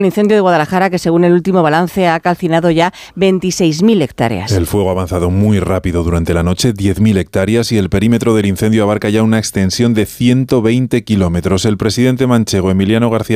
Un incendio de Guadalajara que, según el último balance, ha calcinado ya 26.000 hectáreas. El fuego ha avanzado muy rápido durante la noche, 10.000 hectáreas, y el perímetro del incendio abarca ya una extensión de 120 kilómetros. El presidente manchego, Emiliano García